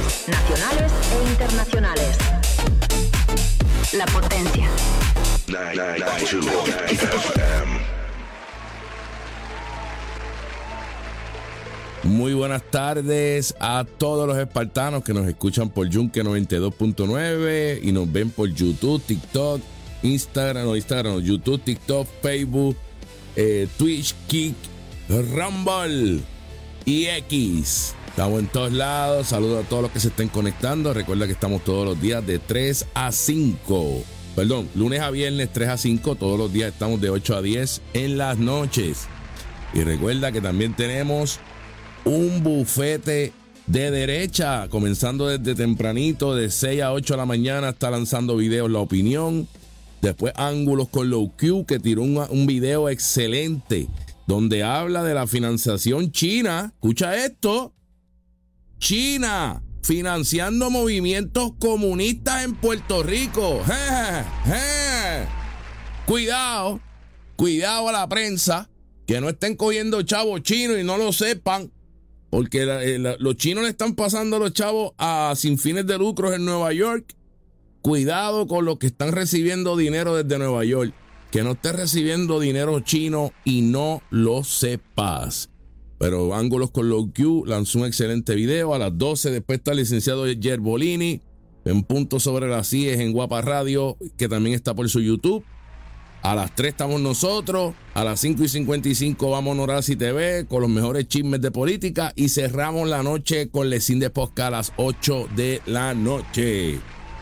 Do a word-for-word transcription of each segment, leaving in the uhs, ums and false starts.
nacionales e internacionales. La Potencia. Muy buenas tardes a todos los espartanos que nos escuchan por Yunque noventa y dos punto nueve y nos ven por YouTube, TikTok, Instagram, no Instagram, no, YouTube, TikTok, Facebook, eh, Twitch, Kick, Rumble y X. Estamos en todos lados. Saludos a todos los que se estén conectando. Recuerda que estamos todos los días de tres a cinco. Perdón, lunes a viernes tres a cinco. Todos los días estamos de ocho a diez en las noches. Y recuerda que también tenemos un bufete de derecha, comenzando desde tempranito, de seis a ocho de la mañana, está lanzando videos La Opinión. Después Ángulos con Low Q, que tiró un, un video excelente, donde habla de la financiación china. Escucha esto. China financiando movimientos comunistas en Puerto Rico. Je, je. Cuidado, cuidado a la prensa, que no estén cogiendo chavos chinos y no lo sepan. Porque la, la, los chinos le están pasando a los chavos a, sin fines de lucro en Nueva York. Cuidado con los que están recibiendo dinero desde Nueva York. Que no estés recibiendo dinero chino y no lo sepas. Pero Ángulos con Low Q lanzó un excelente video. A las doce después está el licenciado Yerbolini. En Punto sobre las I E S en Guapa Radio, que también está por su YouTube. A las tres estamos nosotros, a las cinco y cincuenta y cinco vamos a Horaci T V con los mejores chismes de política y cerramos la noche con Lecín de Podcast a las ocho de la noche.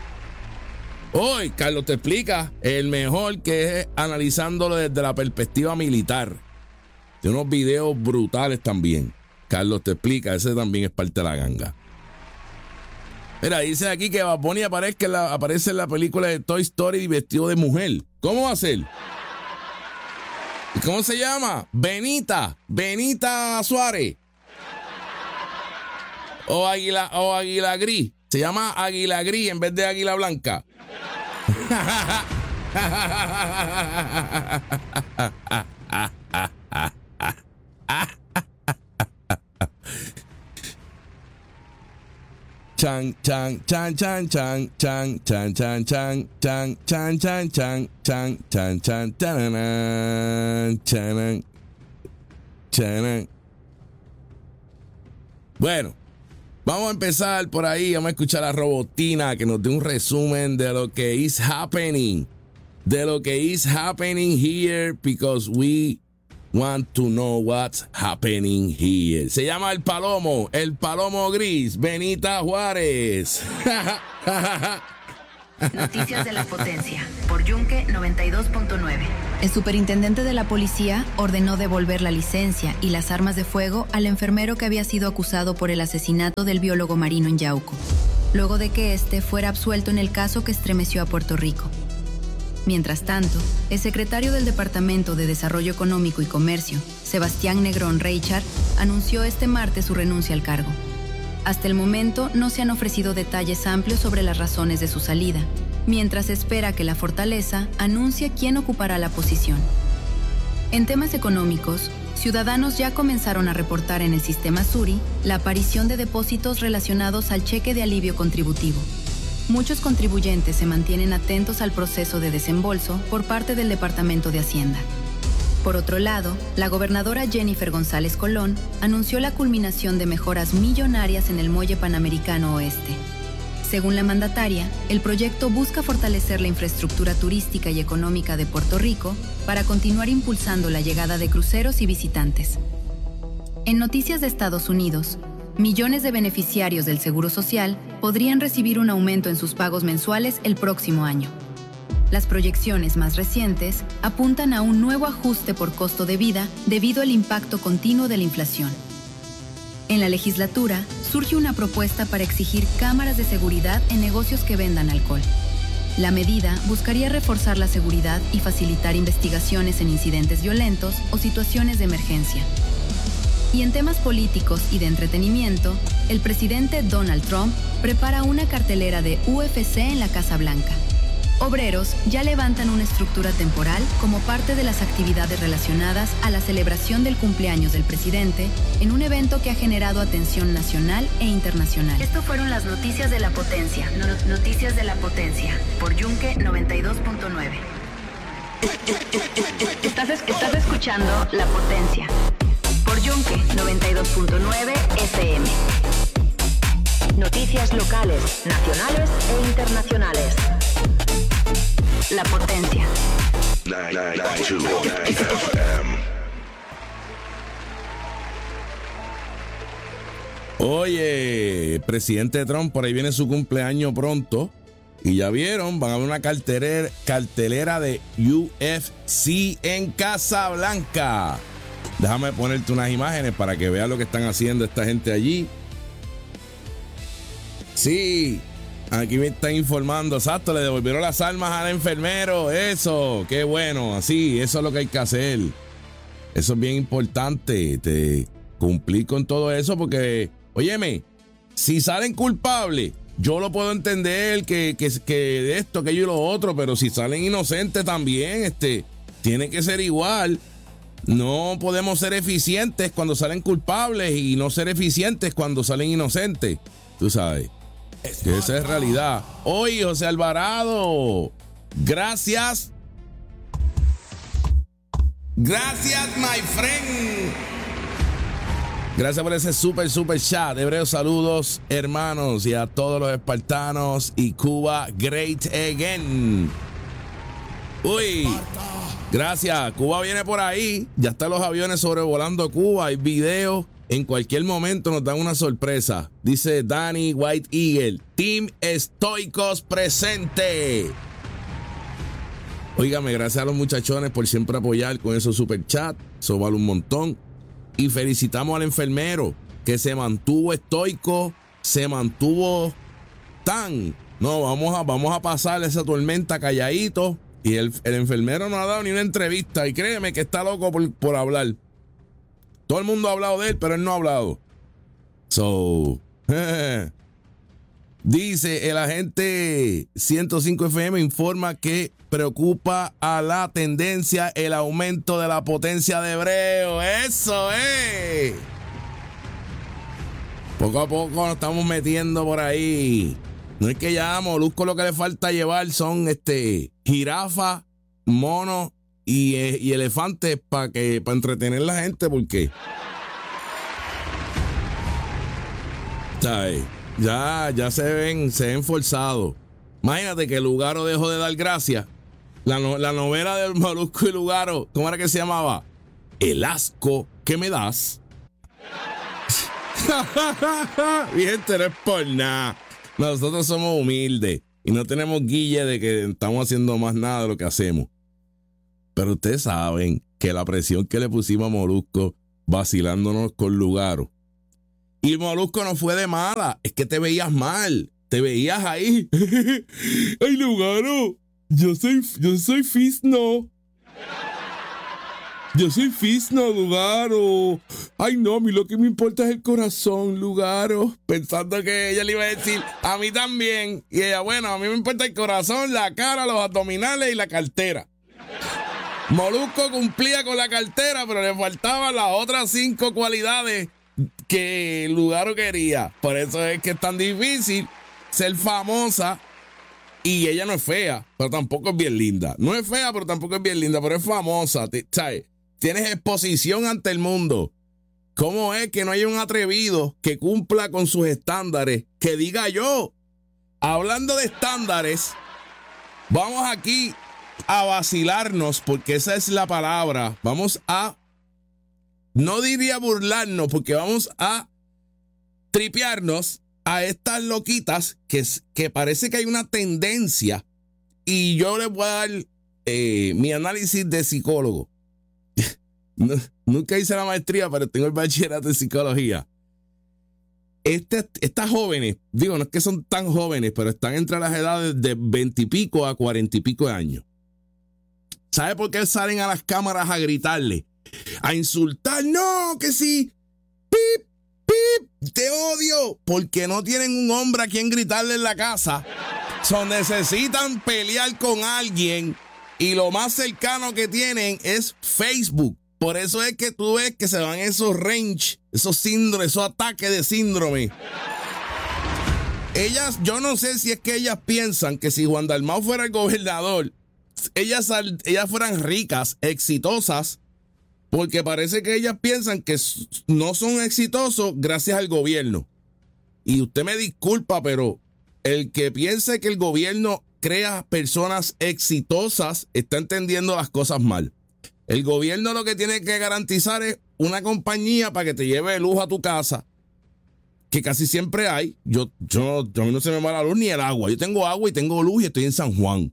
Hoy Carlos Te Explica, el mejor, que es analizándolo desde la perspectiva militar. De unos videos brutales también. Carlos Te Explica, ese también es parte de la ganga. Mira, dice aquí que Bad Bunny aparece en, la, aparece en la película de Toy Story vestido de mujer. ¿Cómo va a ser? ¿Cómo se llama? Benita. Benita Suárez. O Águila, o Águila Gris. Se llama Águila Gris en vez de Águila Blanca. Chan, chan, chan, chan, chan, chan, chan, chan, chan, chan, chan, chan, chan, chan, chan, chan, chanan, chanan, chanan. Bueno, vamos a empezar por ahí. Vamos a escuchar a Robotina que nos dé un resumen de lo que is happening. De lo que is happening here because we want to know what's happening here. Se llama El Palomo, El Palomo Gris, Benita Juárez. Noticias de la Potencia, por Yunque noventa y dos punto nueve. El superintendente de la policía ordenó devolver la licencia y las armas de fuego al enfermero que había sido acusado por el asesinato del biólogo marino en Yauco, luego de que este fuera absuelto en el caso que estremeció a Puerto Rico. Mientras tanto, el secretario del Departamento de Desarrollo Económico y Comercio, Sebastián Negrón Reichard, anunció este martes su renuncia al cargo. Hasta el momento no se han ofrecido detalles amplios sobre las razones de su salida, mientras se espera que la Fortaleza anuncie quién ocupará la posición. En temas económicos, ciudadanos ya comenzaron a reportar en el sistema Suri la aparición de depósitos relacionados al cheque de alivio contributivo. Muchos contribuyentes se mantienen atentos al proceso de desembolso por parte del Departamento de Hacienda. Por otro lado, la gobernadora Jennifer González Colón anunció la culminación de mejoras millonarias en el Muelle Panamericano Oeste. Según la mandataria, el proyecto busca fortalecer la infraestructura turística y económica de Puerto Rico para continuar impulsando la llegada de cruceros y visitantes. En noticias de Estados Unidos, millones de beneficiarios del Seguro Social podrían recibir un aumento en sus pagos mensuales el próximo año. Las proyecciones más recientes apuntan a un nuevo ajuste por costo de vida debido al impacto continuo de la inflación. En la legislatura surge una propuesta para exigir cámaras de seguridad en negocios que vendan alcohol. La medida buscaría reforzar la seguridad y facilitar investigaciones en incidentes violentos o situaciones de emergencia. Y en temas políticos y de entretenimiento, el presidente Donald Trump prepara una cartelera de U F C en la Casa Blanca. Obreros ya levantan una estructura temporal como parte de las actividades relacionadas a la celebración del cumpleaños del presidente en un evento que ha generado atención nacional e internacional. Esto fueron las noticias de la potencia. No- noticias de la potencia por Yunque noventa y dos punto nueve. Estás, es- estás escuchando La Potencia por Yunque noventa y dos punto nueve F M. Noticias locales, nacionales e internacionales. La Potencia. ninety-nine point two F M. Oye, presidente Trump, por ahí viene su cumpleaños pronto. Y ya vieron, van a ver una cartelera, cartelera de U F C en Casablanca. Déjame ponerte unas imágenes para que veas lo que están haciendo esta gente allí. Sí, aquí me están informando. Exacto, le devolvieron las armas al enfermero. Eso, qué bueno. Así, eso es lo que hay que hacer. Eso es bien importante. Te cumplir con todo eso porque, óyeme, si salen culpables, yo lo puedo entender que, que, que de esto, aquello y lo otro, pero si salen inocentes también, este, tiene que ser igual. No podemos ser eficientes cuando salen culpables y no ser eficientes cuando salen inocentes. Tú sabes. Que esa es realidad. Hoy, José Alvarado. Gracias. Gracias, my friend. Gracias por ese super, super chat. Hebreos, saludos, hermanos, y a todos los espartanos y Cuba, great again. Uy, gracias. Cuba viene por ahí. Ya están los aviones sobrevolando Cuba. Hay videos. En cualquier momento nos dan una sorpresa. Dice Danny White Eagle. Team Estoicos presente. Óigame, gracias a los muchachones por siempre apoyar con esos super chat. Eso vale un montón. Y felicitamos al enfermero que se mantuvo estoico, se mantuvo tan. No, vamos a, vamos a pasar esa tormenta calladito. Y el, el enfermero no ha dado ni una entrevista. Y créeme que está loco por, por hablar. Todo el mundo ha hablado de él, pero él no ha hablado. So, dice el agente ciento cinco F M informa que preocupa a la tendencia el aumento de la potencia de Hebreo. ¡Eso es! Poco a poco nos estamos metiendo por ahí. No es que ya a Molusco lo que le falta llevar son este jirafa, mono y, y elefantes para que para entretener a la gente, porque ¿sabes? Ya, ya se ven, se ven forzados. Imagínate que Lugaro dejó de dar gracias. La, no, la novela del Molusco y Lugaro, ¿cómo era que se llamaba? El asco que me das. Mi gente, no es por nada. Nosotros somos humildes y no tenemos guille de que estamos haciendo más nada de lo que hacemos. Pero ustedes saben que la presión que le pusimos a Molusco vacilándonos con Lugaro. Y Molusco no fue de mala, es que te veías mal, te veías ahí. Ay, Lugaro, yo soy, yo soy Fisno. Yo soy Fisno, Lugaro. Ay, no, a mí lo que me importa es el corazón, Lugaro. Pensando que ella le iba a decir, a mí también. Y ella, bueno, a mí me importa el corazón, la cara, los abdominales y la cartera. Molusco cumplía con la cartera, pero le faltaban las otras cinco cualidades que Lugaro quería. Por eso es que es tan difícil ser famosa. Y ella no es fea, pero tampoco es bien linda. No es fea, pero tampoco es bien linda, pero es famosa. ¿Sabes? Tienes exposición ante el mundo. ¿Cómo es que no hay un atrevido que cumpla con sus estándares? Que diga yo. Hablando de estándares, vamos aquí a vacilarnos, porque esa es la palabra. Vamos a, no diría burlarnos, porque vamos a tripearnos a estas loquitas que, que parece que hay una tendencia. Y yo les voy a dar eh, mi análisis de psicólogo. No, nunca hice la maestría, pero tengo el bachillerato en psicología. Este, estas jóvenes, digo, no es que son tan jóvenes, pero están entre las edades de veinte y pico a cuarenta y pico de años. ¿Sabe por qué salen a las cámaras a gritarle? A insultar. No, que sí. Pip, pip, te odio. Porque no tienen un hombre a quien gritarle en la casa. So, necesitan pelear con alguien y lo más cercano que tienen es Facebook. Por eso es que tú ves que se van esos range, esos síndromes, esos ataques de síndrome. Ellas, yo no sé si es que ellas piensan que si Juan Dalmau fuera el gobernador, ellas, ellas fueran ricas, exitosas, porque parece que ellas piensan que no son exitosos gracias al gobierno. Y usted me disculpa, pero el que piense que el gobierno crea personas exitosas está entendiendo las cosas mal. El gobierno lo que tiene que garantizar es una compañía para que te lleve luz a tu casa, que casi siempre hay. Yo, yo, yo no se me va la luz ni el agua. Yo tengo agua y tengo luz y estoy en San Juan.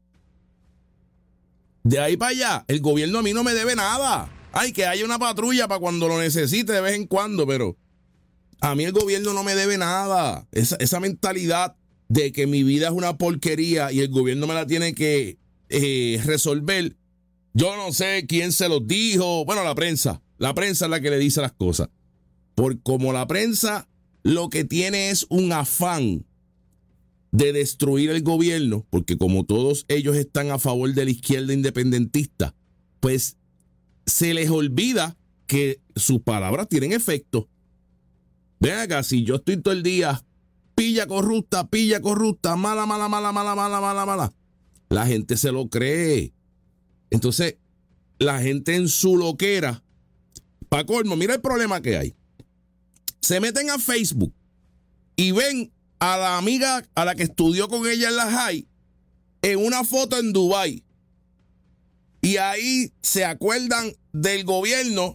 De ahí para allá, el gobierno a mí no me debe nada. Ay, que haya una patrulla para cuando lo necesite de vez en cuando, pero a mí el gobierno no me debe nada. Esa, esa mentalidad de que mi vida es una porquería y el gobierno me la tiene que eh, resolver. Yo no sé quién se los dijo. Bueno, la prensa. La prensa es la que le dice las cosas. Por como la prensa lo que tiene es un afán de destruir el gobierno, porque como todos ellos están a favor de la izquierda independentista, pues se les olvida que sus palabras tienen efecto. Ven acá, si yo estoy todo el día pilla corrupta, pilla corrupta, mala, mala, mala, mala, mala, mala, mala, la gente se lo cree. Entonces, la gente en su loquera, pa' colmo, mira el problema que hay. Se meten a Facebook y ven a la amiga a la que estudió con ella en la high en una foto en Dubái. Y ahí se acuerdan del gobierno.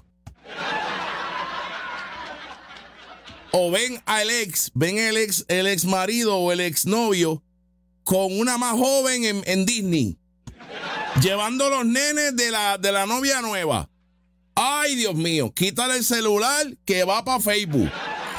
O ven al ex, ven el ex, el ex marido o el ex novio con una más joven en, en Disney, llevando los nenes de la, de la novia nueva. Ay, Dios mío, quítale el celular que va para Facebook.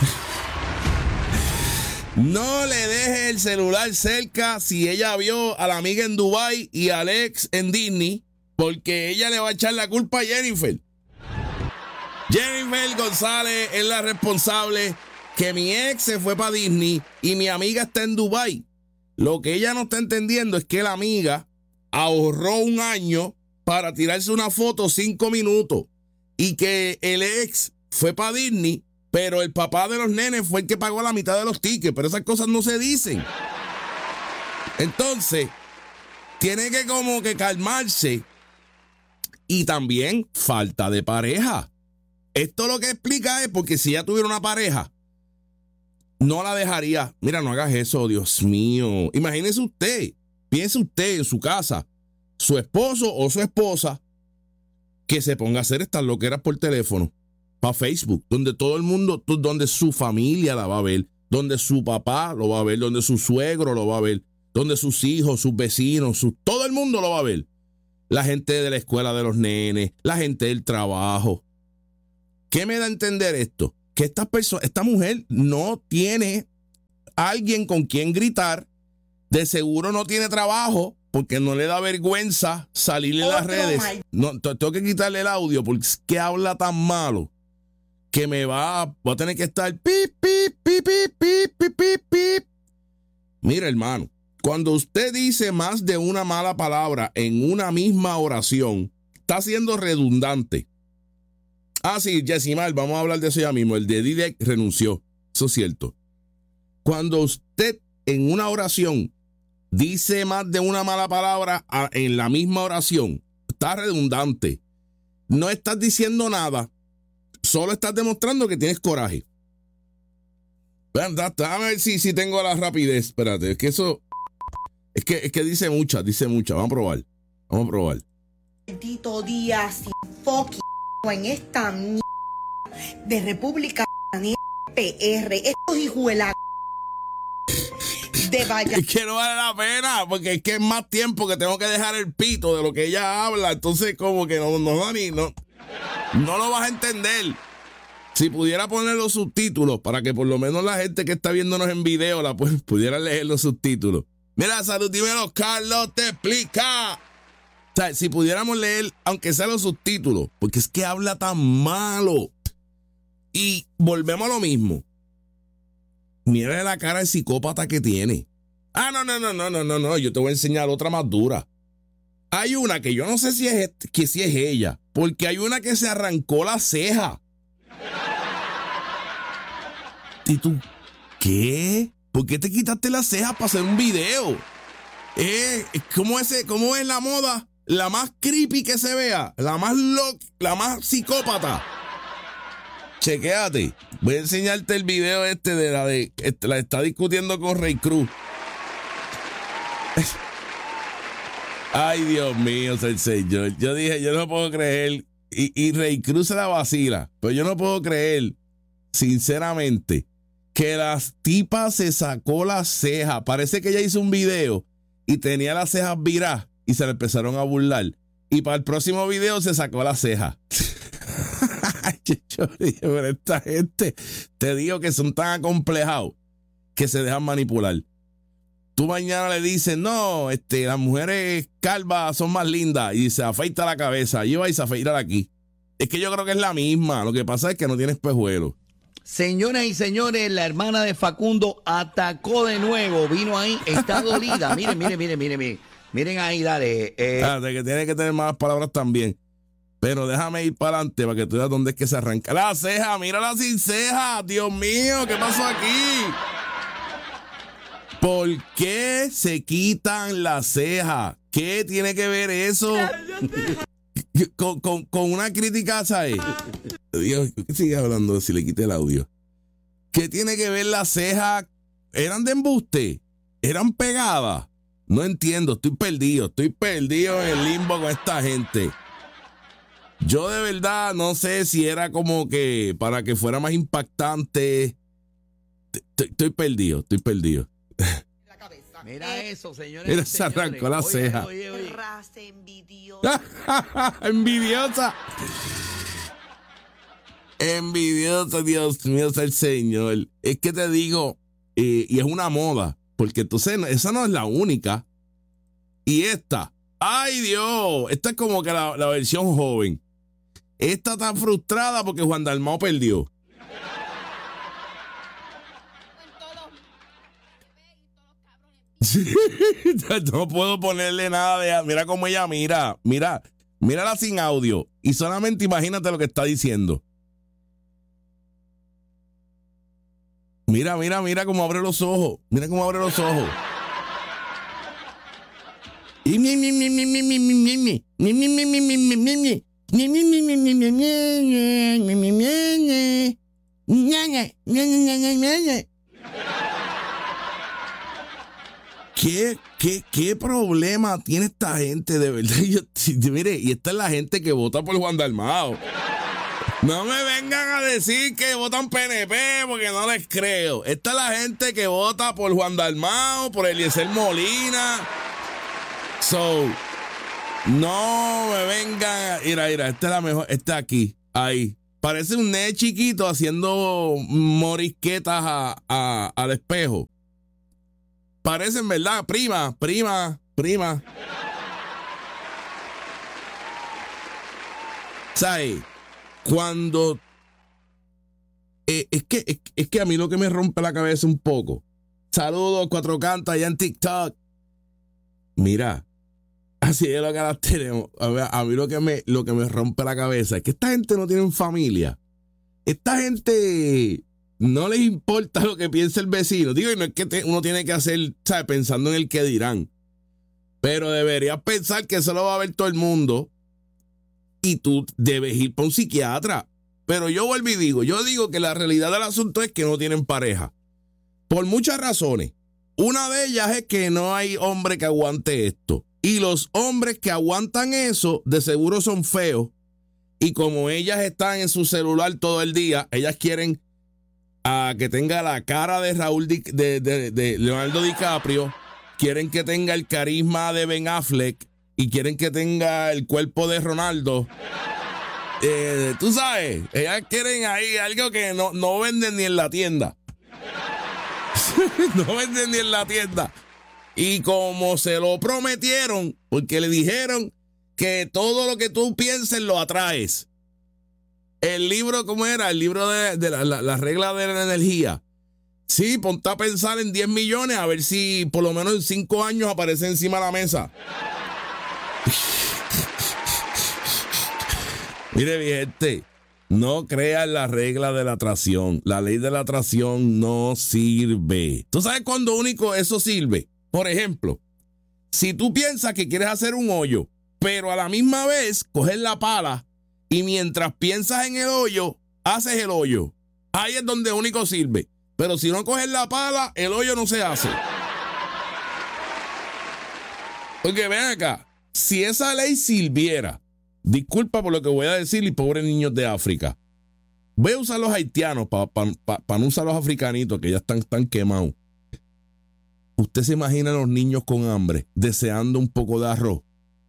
No le deje el celular cerca si ella vio a la amiga en Dubái y al ex en Disney, porque ella le va a echar la culpa a Jennifer. Jennifer González es la responsable que mi ex se fue para Disney y mi amiga está en Dubái. Lo que ella no está entendiendo es que la amiga ahorró un año para tirarse una foto cinco minutos y que el ex fue para Disney, pero el papá de los nenes fue el que pagó la mitad de los tickets. Pero esas cosas no se dicen. Entonces, tiene que como que calmarse. Y también falta de pareja. Esto lo que explica es porque si ella tuviera una pareja, no la dejaría. Mira, no hagas eso, Dios mío. Imagínese usted, piense usted en su casa, su esposo o su esposa, que se ponga a hacer estas loqueras por teléfono, para Facebook, donde todo el mundo, donde su familia la va a ver, donde su papá lo va a ver, donde su suegro lo va a ver, donde sus hijos, sus vecinos, su, todo el mundo lo va a ver. La gente de la escuela de los nenes, la gente del trabajo. ¿Qué me da a entender esto? Que esta persona, esta mujer no tiene alguien con quien gritar, de seguro no tiene trabajo, porque no le da vergüenza salir en las redes. No, tengo que quitarle el audio porque es que habla tan malo que me va a, voy a tener que estar pip, pip, pip, pip, pip, pip, pip, pip. Mira, hermano, cuando usted dice más de una mala palabra en una misma oración, está siendo redundante. Ah, sí, Jessimal, vamos a hablar de eso ya mismo. El de Didek renunció. Eso es cierto. Cuando usted en una oración dice más de una mala palabra en la misma oración, está redundante. No estás diciendo nada, solo estás demostrando que tienes coraje. Déjame ver si, si tengo la rapidez. Espérate, es que eso es que, es que dice muchas, dice muchas. Vamos a probar. Vamos a probar. Maldito día sin fucking en esta mierda de República P R. Estos hijos de la de vaya. Es que no vale la pena, porque es que es más tiempo que tengo que dejar el pito de lo que ella habla. Entonces, como que no, no, no, no, no lo vas a entender. Si pudiera poner los subtítulos para que por lo menos la gente que está viéndonos en video la pues, pudiera leer los subtítulos. Mira, salud, dímelo, Carlos, te explica. O sea, si pudiéramos leer, aunque sea los subtítulos, porque es que habla tan malo. Y volvemos a lo mismo. Mira la cara de psicópata que tiene. Ah, no, no, no, no, no, no, no. Yo te voy a enseñar otra más dura. Hay una que yo no sé si es, que si es ella, porque hay una que se arrancó la ceja. ¿Y tú qué? ¿Por qué te quitaste la ceja para hacer un video? Eh, ¿cómo, ese, ¿Cómo es la moda? La más creepy que se vea, la más loca, la más psicópata. Chequéate. Voy a enseñarte el video este de la de... Este, la está discutiendo con Rey Cruz. Ay, Dios mío, el señor. Yo dije, yo no puedo creer. Y, y Rey Cruz se la vacila. Pero yo no puedo creer, sinceramente, que las tipas se sacó la ceja. Parece que ella hizo un video y tenía las cejas viradas y se le empezaron a burlar. Y para el próximo video se sacó la ceja. Yo dije, pero esta gente, te digo que son tan acomplejados que se dejan manipular. Tú mañana le dices, no, este, las mujeres calvas son más lindas y se afeita la cabeza. Lleva y se afeita aquí. Es que yo creo que es la misma. Lo que pasa es que no tiene espejuelos. Señoras y señores, la hermana de Facundo atacó de nuevo. Vino ahí, está dolida. Miren, miren, miren, miren, miren. Miren ahí, dale. Eh. Ah, de que tiene que tener más palabras también. Pero déjame ir para adelante para que tú veas dónde es que se arranca. La ceja, mírala sin ceja. Dios mío, ¿qué pasó aquí? ¿Por qué se quitan las cejas? ¿Qué tiene que ver eso con, con, con una crítica, ¿sabes? Dios, ¿qué sigue hablando si le quité el audio? ¿Qué tiene que ver las cejas? ¿Eran de embuste? ¿Eran pegadas? No entiendo, estoy perdido. Estoy perdido en el limbo con esta gente. Yo de verdad no sé si era como que para que fuera más impactante. Estoy, estoy perdido, estoy perdido. Mira eso, señores. Mira, se arrancó la ceja. Oye, oye, oye. Raza envidiosa. Envidiosa. Envidiosa, Dios mío, es el Señor. Es que te digo, eh, y es una moda, porque entonces esa no es la única. Y esta, ay Dios, esta es como que la, la versión joven. Esta está frustrada porque Juan Dalmao perdió. No puedo ponerle nada de... Mira cómo ella mira. Mira, mírala sin audio. Y solamente imagínate lo que está diciendo. Mira, mira, mira cómo abre los ojos. Mira cómo abre los ojos. Y mi, mi, mi, mi, mi, mi, mi, mi, mi, mi, mi, mi, mi, mi, mi, mi, mi. Mi, mi, mi, mi, mi, mi, mi, mi, mi, mi, mi. ¿Qué, qué, ¿Qué problema tiene esta gente de verdad? Yo, mire, y esta es la gente que vota por Juan Dalmao. No me vengan a decir que votan P N P porque no les creo. Esta es la gente que vota por Juan Dalmao, por Eliezer Molina. So, no me vengan. Mira, mira, esta es la mejor. Esta aquí, ahí. Parece un nene chiquito haciendo morisquetas a, a, al espejo. Parecen, ¿verdad? Prima, prima, prima. ¿Sabes? Cuando... Eh, es, que, es, es que a mí lo que me rompe la cabeza un poco. Saludos, Cuatro Cantas, allá en TikTok. Mira, así es lo que las tenemos. A, ver, a mí lo que, me, lo que me rompe la cabeza es que esta gente no tiene familia. Esta gente... No les importa lo que piense el vecino. Digo, y no es que te, uno tiene que hacer, ¿sabes? Pensando en el que dirán. Pero deberías pensar que eso lo va a ver todo el mundo. Y tú debes ir para un psiquiatra. Pero yo vuelvo y digo, yo digo que la realidad del asunto es que no tienen pareja. Por muchas razones. Una de ellas es que no hay hombre que aguante esto. Y los hombres que aguantan eso, de seguro son feos. Y como ellas están en su celular todo el día, ellas quieren... a que tenga la cara de Raúl Di, de, de, de Leonardo DiCaprio, quieren que tenga el carisma de Ben Affleck y quieren que tenga el cuerpo de Ronaldo. Eh, tú sabes, ellas quieren ahí algo que no, no venden ni en la tienda. No venden ni en la tienda. Y como se lo prometieron, porque le dijeron que todo lo que tú pienses lo atraes. El libro, ¿cómo era? El libro de, de la, la, la regla de la energía. Sí, ponte a pensar en diez millones, a ver si por lo menos en cinco años aparece encima de la mesa. Mire, mi gente, no crean la regla de la atracción. La ley de la atracción no sirve. ¿Tú sabes cuándo único eso sirve? Por ejemplo, si tú piensas que quieres hacer un hoyo, pero a la misma vez coges la pala y mientras piensas en el hoyo, haces el hoyo. Ahí es donde único sirve. Pero si no coges la pala, el hoyo no se hace. Porque ven acá, si esa ley sirviera, disculpa por lo que voy a decir, y pobres niños de África, voy a usar los haitianos para pa, pa, pa no usar los africanitos que ya están, están quemados. ¿Usted se imagina a los niños con hambre deseando un poco de arroz?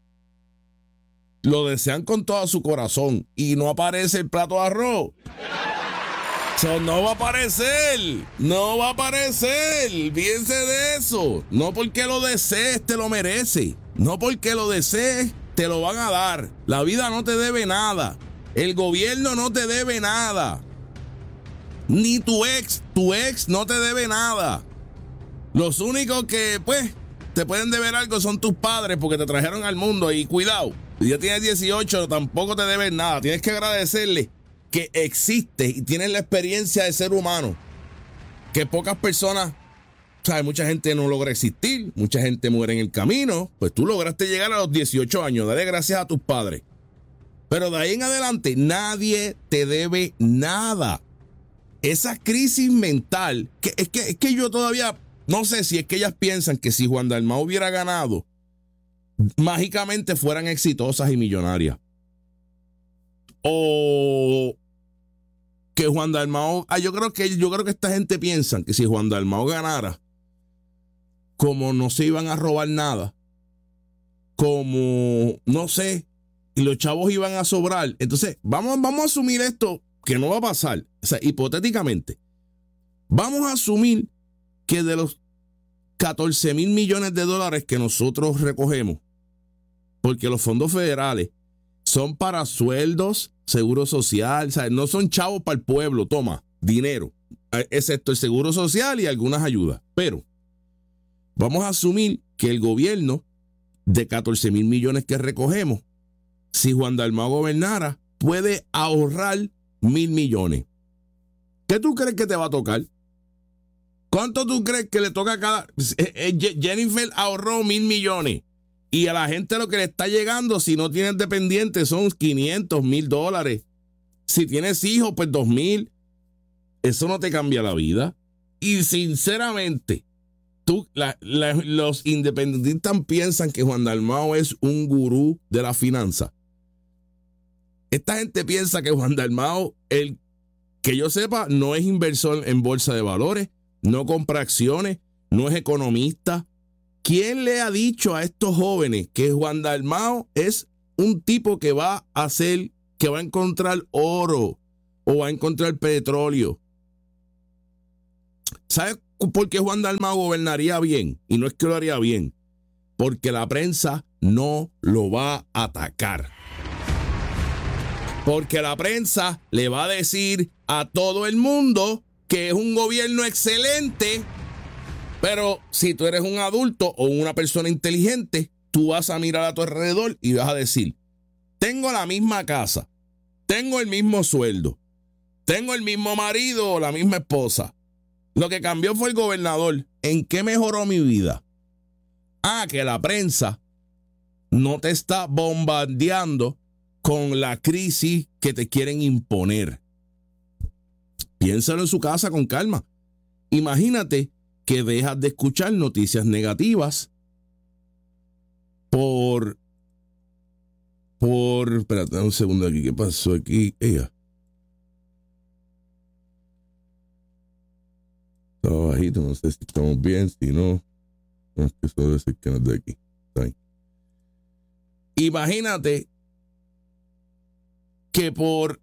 Lo desean con todo su corazón y no aparece el plato de arroz. So, no va a aparecer, no va a aparecer, fíjense de eso. No porque lo desees te lo mereces, no porque lo desees te lo van a dar. La vida no te debe nada, el gobierno no te debe nada, ni tu ex, tu ex no te debe nada. Los únicos que pues te pueden deber algo son tus padres porque te trajeron al mundo y cuidado, ya tienes dieciocho, tampoco te deben nada, tienes que agradecerle que existe y tienes la experiencia de ser humano, que pocas personas, ¿sabes? Mucha gente no logra existir, mucha gente muere en el camino, pues tú lograste llegar a los dieciocho años, dale gracias a tus padres. Pero de ahí en adelante nadie te debe nada. Esa crisis mental, que es que, es que yo todavía no sé si es que ellas piensan que si Juan Dalmau hubiera ganado, mágicamente fueran exitosas y millonarias. O que Juan Dalmau, ah, yo creo que yo creo que esta gente piensa que si Juan Dalmau ganara, como no se iban a robar nada, como no sé, y los chavos iban a sobrar, entonces vamos, vamos a asumir esto que no va a pasar, o sea, hipotéticamente, vamos a asumir que de los catorce mil millones de dólares que nosotros recogemos, porque los fondos federales son para sueldos, seguro social, ¿sabes? No son chavos para el pueblo, toma, dinero, excepto el seguro social y algunas ayudas. Pero vamos a asumir que el gobierno, de catorce mil millones que recogemos, si Juan Dalmau gobernara, puede ahorrar mil millones. ¿Qué tú crees que te va a tocar? ¿Cuánto tú crees que le toca a cada? Jennifer ahorró mil millones. Y a la gente lo que le está llegando, si no tienes dependientes, son quinientos mil dólares. Si tienes hijos, pues dos mil. Eso no te cambia la vida. Y sinceramente, tú, la, la, los independentistas piensan que Juan Dalmau es un gurú de la finanza. Esta gente piensa que Juan Dalmau, el que yo sepa, no es inversor en bolsa de valores, no compra acciones, no es economista. ¿Quién le ha dicho a estos jóvenes que Juan Dalmau es un tipo que va a hacer, que va a encontrar oro o va a encontrar petróleo? ¿Sabes por qué Juan Dalmau gobernaría bien? Y no es que lo haría bien, porque la prensa no lo va a atacar. Porque la prensa le va a decir a todo el mundo que es un gobierno excelente. Pero si tú eres un adulto o una persona inteligente, tú vas a mirar a tu alrededor y vas a decir, tengo la misma casa, tengo el mismo sueldo, tengo el mismo marido o la misma esposa. Lo que cambió fue el gobernador. ¿En qué mejoró mi vida? Ah, que la prensa no te está bombardeando con la crisis que te quieren imponer. Piénsalo en su casa con calma. Imagínate que dejas de escuchar noticias negativas por, por, espérate un segundo aquí, ¿qué pasó aquí? Ella. Está bajito, no sé si estamos bien, si no, no es que eso debe decir que no es de aquí. Está ahí. Imagínate que por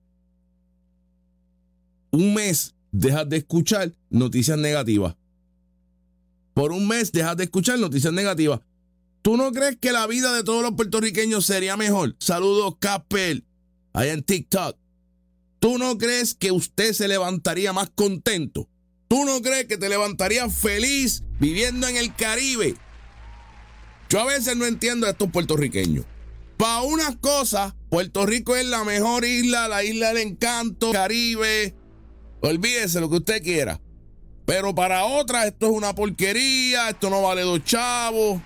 un mes dejas de escuchar noticias negativas. Por un mes dejas de escuchar noticias negativas. ¿Tú no crees que la vida de todos los puertorriqueños sería mejor? Saludos, Capel, allá en TikTok. ¿Tú no crees que usted se levantaría más contento ¿Tú no crees que te levantarías feliz viviendo en el Caribe? Yo a veces no entiendo a estos puertorriqueños. Para unas cosas, Puerto Rico es la mejor isla, la isla del encanto, Caribe. Olvídese lo que usted quiera. Pero para otras, esto es una porquería, esto no vale dos chavos.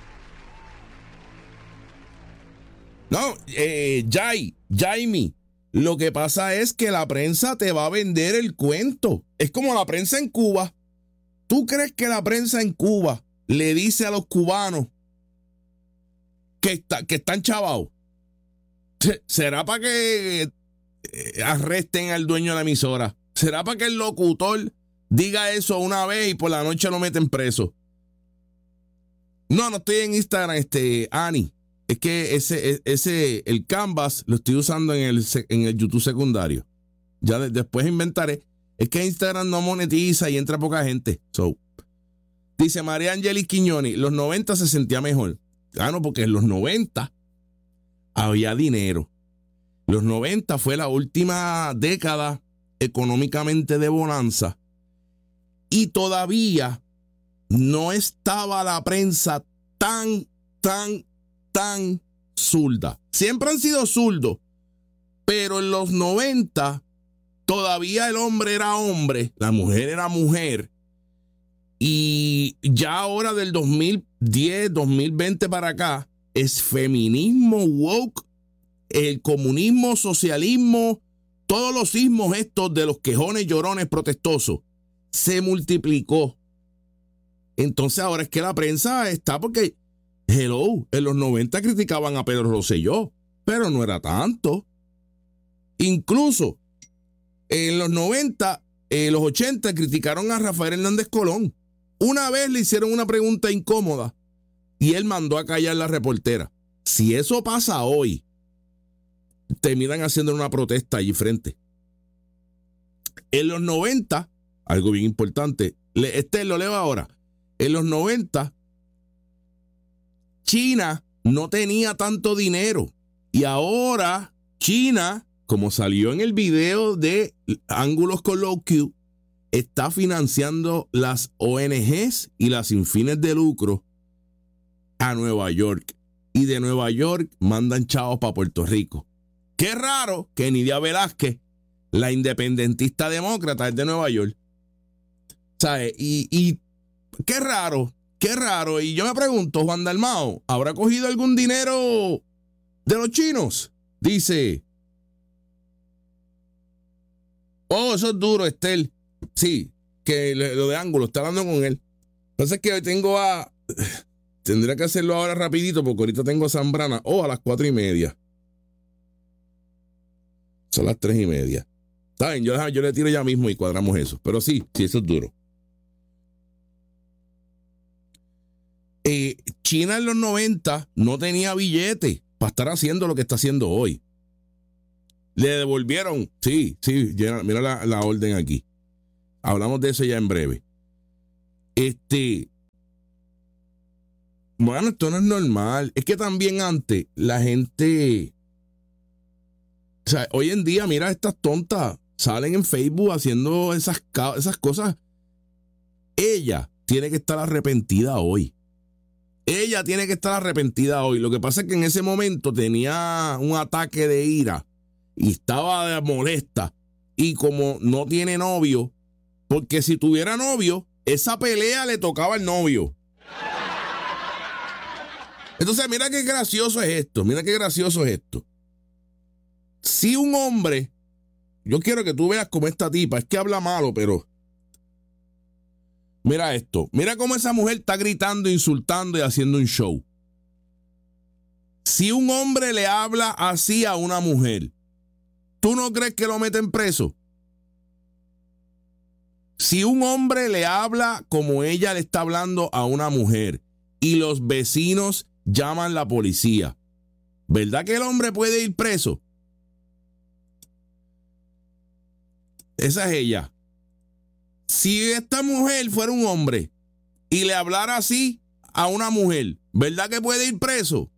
No, eh, Jai, Jaime, lo que pasa es que la prensa te va a vender el cuento. Es como la prensa en Cuba. ¿Tú crees que la prensa en Cuba le dice a los cubanos que, está, que están chavados? ¿Será para que arresten al dueño de la emisora? ¿Será para que el locutor diga eso una vez y por la noche lo meten preso? No, no estoy en Instagram, este, Ani. Es que ese, ese, el Canvas lo estoy usando en el, en el YouTube secundario. Ya de, después inventaré. Es que Instagram no monetiza y entra poca gente. So, dice María Angelis Quiñoni, los noventa se sentía mejor. Ah, no, porque en los noventa había dinero. Los noventa fue la última década económicamente de bonanza. Y todavía no estaba la prensa tan, tan, tan zurda. Siempre han sido zurdos, pero en los noventa todavía el hombre era hombre, la mujer era mujer. Y ya ahora del dos mil diez, dos mil veinte para acá, es feminismo woke, el comunismo, socialismo, todos los sismos estos de los quejones, llorones, protestosos, se multiplicó. Entonces ahora es que la prensa está porque, hello, en los noventa criticaban a Pedro Rosselló, pero no era tanto. Incluso en los noventa, en los ochenta criticaron a Rafael Hernández Colón. Una vez le hicieron una pregunta incómoda y él mandó a callar a la reportera. Si eso pasa hoy, terminan haciendo una protesta allí frente. En los noventa, algo bien importante, este lo leo ahora. En los noventa, China no tenía tanto dinero. Y ahora China, como salió en el video de Ángulos con Low Q, está financiando las O N Ges y las sin fines de lucro a Nueva York. Y de Nueva York mandan chavos para Puerto Rico. Qué raro que Nidia Velázquez, la independentista demócrata, es de Nueva York. ¿Sabes? Y, y qué raro, qué raro. Y yo me pregunto, Juan Dalmao, ¿habrá cogido algún dinero de los chinos? Dice, oh, eso es duro, Estel. Sí, que lo de Ángulo, está hablando con él. Entonces que hoy tengo a... Tendría que hacerlo ahora rapidito porque ahorita tengo a Zambrana. Oh, a las cuatro y media. Son las tres y media. Está bien, yo, yo le tiro ya mismo y cuadramos eso. Pero sí, sí, eso es duro. Eh, China en los noventa no tenía billete para estar haciendo lo que está haciendo hoy. Le devolvieron, sí, sí, mira la, la orden aquí. Hablamos de eso ya en breve. Este, bueno, esto no es normal. Es que también antes la gente, o sea, hoy en día, mira, estas tontas salen en Facebook haciendo esas, esas cosas. Ella tiene que estar arrepentida hoy. Ella tiene que estar arrepentida hoy. Lo que pasa es que en ese momento tenía un ataque de ira y estaba molesta. Y como no tiene novio, porque si tuviera novio, esa pelea le tocaba al novio. Entonces, mira qué gracioso es esto. Mira qué gracioso es esto. Si un hombre, yo quiero que tú veas como esta tipa, es que habla malo, pero mira esto. Mira cómo esa mujer está gritando, insultando y haciendo un show. Si un hombre le habla así a una mujer, ¿tú no crees que lo meten preso? Si un hombre le habla como ella le está hablando a una mujer y los vecinos llaman a la policía, ¿verdad que el hombre puede ir preso? Esa es ella. Si esta mujer fuera un hombre y le hablara así a una mujer, ¿verdad que puede ir preso?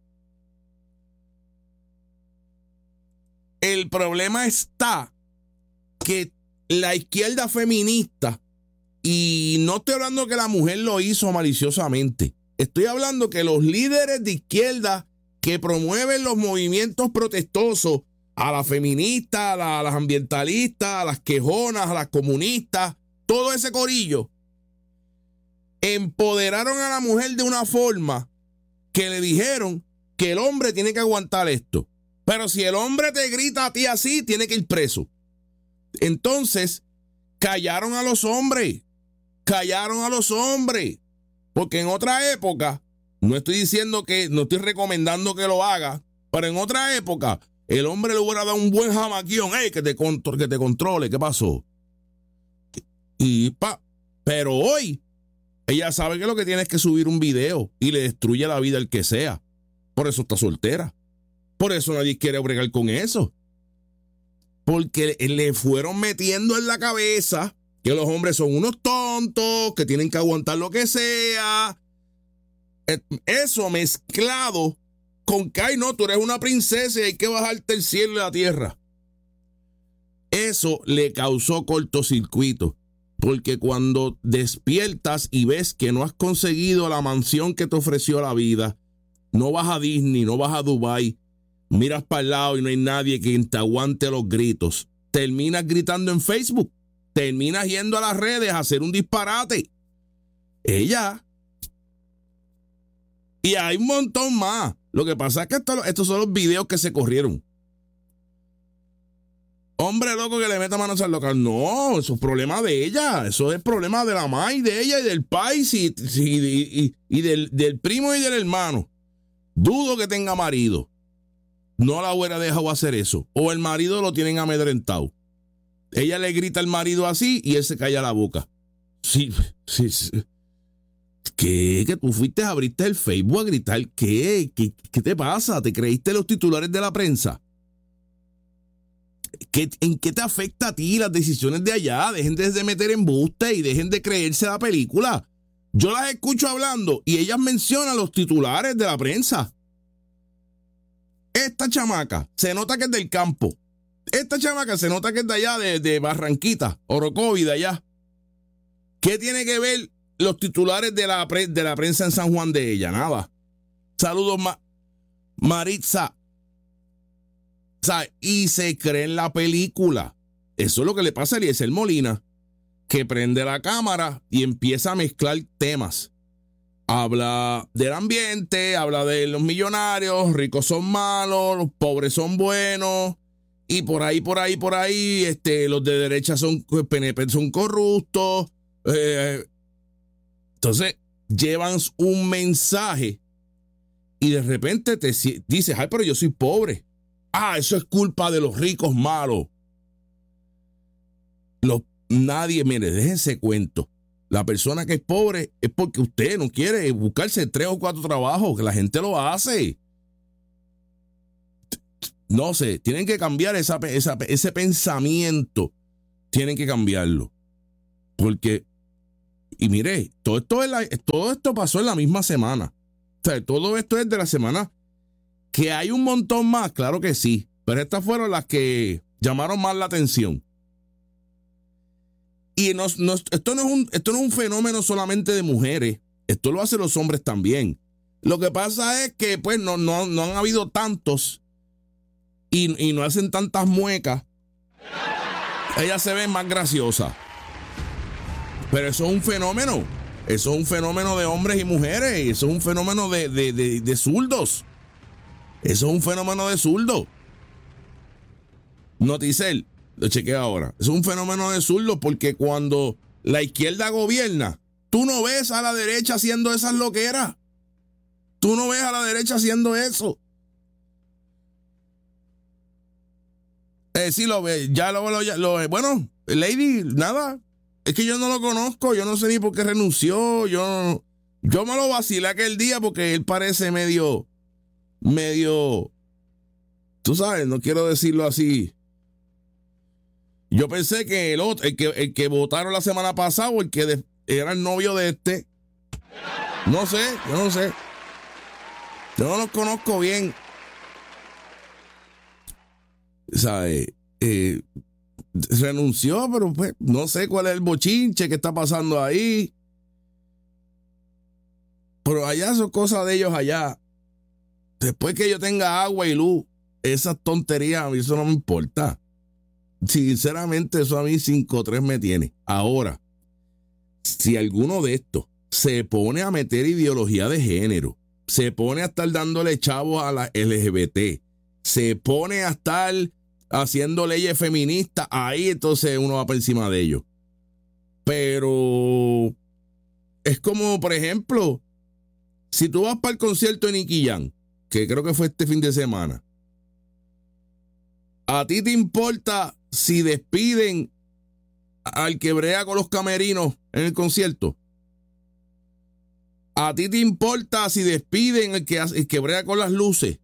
El problema está que la izquierda feminista Y no estoy hablando que la mujer lo hizo maliciosamente. Estoy hablando que los líderes de izquierda que promueven los movimientos protestosos, a las feministas, a, la, a las ambientalistas, a las quejonas, a las comunistas, todo ese corillo, empoderaron a la mujer de una forma que le dijeron que el hombre tiene que aguantar esto. Pero si el hombre te grita a ti así, tiene que ir preso. Entonces, callaron a los hombres. Callaron a los hombres. Porque en otra época, no estoy diciendo que, no estoy recomendando que lo haga, pero en otra época, el hombre le hubiera dado un buen jamaquión. ¡Ey, que te, contro- que te controle! ¿Qué pasó? Y pa, pero hoy, ella sabe que lo que tiene es que subir un video y le destruye la vida al que sea. Por eso está soltera. Por eso nadie quiere bregar con eso. Porque le fueron metiendo en la cabeza que los hombres son unos tontos, que tienen que aguantar lo que sea. Eso mezclado con que, ay, no, tú eres una princesa y hay que bajarte el cielo y la tierra. Eso le causó cortocircuito. Porque cuando despiertas y ves que no has conseguido la mansión que te ofreció la vida, no vas a Disney, no vas a Dubái, miras para el lado y no hay nadie que te aguante los gritos, terminas gritando en Facebook, terminas yendo a las redes a hacer un disparate. Ella. Y hay un montón más. Lo que pasa es que esto, estos son los videos que se corrieron. Hombre loco que le meta manos al local. No, eso es problema de ella. Eso es problema de la mamá y de ella y del país y, y, y, y del, del primo y del hermano. Dudo que tenga marido. No la hubiera dejado hacer eso. O el marido lo tienen amedrentado. Ella le grita al marido así y él se calla la boca. Sí, sí, sí. ¿Qué? ¿Que tú fuiste a abrirte el Facebook a gritar? ¿Qué? ¿Qué, qué te pasa? ¿Te creíste los titulares de la prensa? ¿Qué, ¿En qué te afecta a ti las decisiones de allá? Dejen de meter embuste y dejen de creerse la película. Yo las escucho hablando y ellas mencionan los titulares de la prensa. Esta chamaca se nota que es del campo. Esta chamaca se nota que es de allá, de, de Barranquita, Orocovi, de allá. ¿Qué tiene que ver los titulares de la, pre, de la prensa en San Juan de ella? Nada. Saludos, Ma, Maritza. O sea, y se cree en la película. Eso es lo que le pasa a Eliezer Molina, que prende la cámara y empieza a mezclar temas. Habla del ambiente, habla de los millonarios, ricos son malos, los pobres son buenos, y por ahí, por ahí, por ahí, este, los de derecha son P N P, son corruptos. Eh, entonces, llevan un mensaje y de repente te dices, ay, pero yo soy pobre. Ah, eso es culpa de los ricos malos. Los, nadie, mire, déjense cuento. La persona que es pobre es porque usted no quiere buscarse tres o cuatro trabajos, que la gente lo hace. No sé, tienen que cambiar esa, esa, ese pensamiento. Tienen que cambiarlo. Porque, y mire, todo esto, es la, todo esto pasó en la misma semana. O sea, todo esto es de la semana. Que hay un montón más, claro que sí. Pero estas fueron las que llamaron más la atención. Y no, no, esto, no es un, esto no es un fenómeno solamente de mujeres. Esto lo hacen los hombres también. Lo que pasa es que pues no, no, no han habido tantos y, y no hacen tantas muecas. Ellas se ven más graciosas. Pero eso es un fenómeno. Eso es un fenómeno de hombres y mujeres. Eso es un fenómeno de, de, de, de zurdos. Eso es un fenómeno de zurdos. Noticel, lo chequeo ahora. Es un fenómeno de zurdos porque cuando la izquierda gobierna, tú no ves a la derecha haciendo esas loqueras. Tú no ves a la derecha haciendo eso. Eh, sí lo ve, ya lo ve, lo ve. Bueno, Lady, nada. Es que yo no lo conozco, yo no sé ni por qué renunció. Yo, yo me lo vacilé aquel día porque él parece medio, medio, tú sabes, no quiero decirlo así. Yo pensé que el otro, el que, el que votaron la semana pasada o el que de, era el novio de este. No sé, yo no sé. Yo no los conozco bien. ¿Sabes? Eh, renunció, pero pues no sé cuál es el bochinche que está pasando ahí. Pero allá son cosas de ellos allá. Después que yo tenga agua y luz, esas tonterías a mí eso no me importa. Sinceramente, eso a mí cinco tres me tiene. Ahora, si alguno de estos se pone a meter ideología de género, se pone a estar dándole chavos a la L G B T, se pone a estar haciendo leyes feministas, ahí entonces uno va por encima de ellos. Pero es como, por ejemplo, si tú vas para el concierto de Nicky Jam, que creo que fue este fin de semana, ¿a ti te importa si despiden al que brega con los camerinos en el concierto? ¿A ti te importa si despiden al que, el que brega con las luces?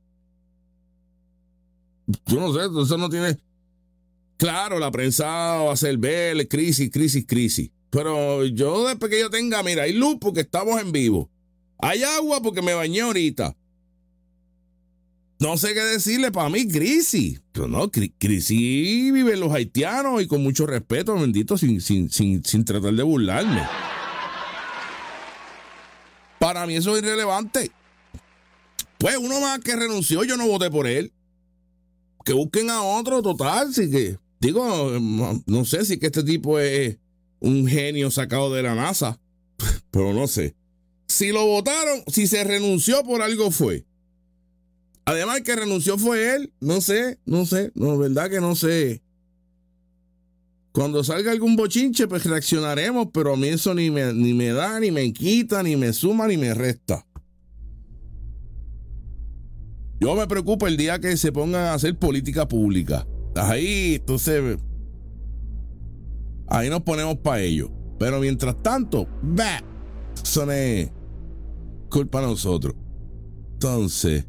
Yo no sé, eso no tiene... Claro, la prensa va a hacer ver crisis, crisis, crisis. Pero yo después que yo tenga, mira, hay luz porque estamos en vivo. Hay agua porque me bañé ahorita. No sé qué decirle, para mí, crisis. Pero no, crisis viven los haitianos y con mucho respeto, bendito, sin, sin, sin, sin tratar de burlarme. Para mí eso es irrelevante. Pues uno más que renunció, yo no voté por él. Que busquen a otro, total. Si que, digo, no sé si que este tipo es un genio sacado de la NASA, pero no sé. Si lo votaron, si se renunció por algo fue. Además, el que renunció fue él. No sé, no sé, no, verdad que no sé. Cuando salga algún bochinche, pues reaccionaremos, pero a mí eso ni me, ni me da, ni me quita, ni me suma, ni me resta. Yo me preocupo el día que se pongan a hacer política pública. Ahí, entonces, ahí nos ponemos para ello. Pero mientras tanto, bah, eso no es culpa de nosotros. Entonces,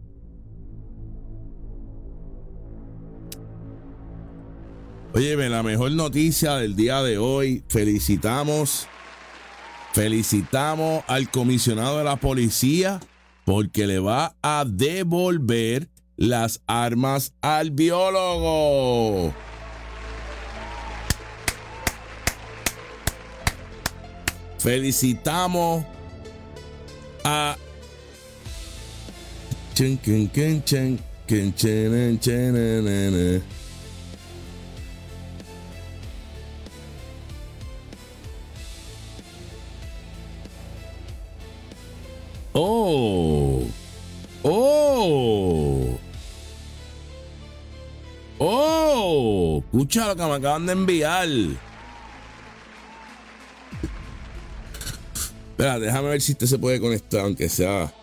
óyeme, la mejor noticia del día de hoy, felicitamos, felicitamos al comisionado de la policía porque le va a devolver las armas al biólogo. Felicitamos a Chen, chen, chen, chen, chen, chen, chen, Oh, oh, oh, escucha lo que me acaban de enviar. Espera, déjame ver si este se puede conectar, aunque sea